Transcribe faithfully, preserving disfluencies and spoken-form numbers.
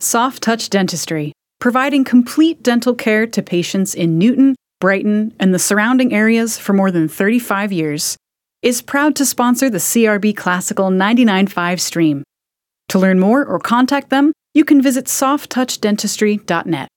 Soft Touch Dentistry, providing complete dental care to patients in Newton, Brighton, and the surrounding areas for more than thirty-five years, is proud to sponsor the C R B Classical ninety-nine point five stream. To learn more or contact them, you can visit soft touch dentistry dot net.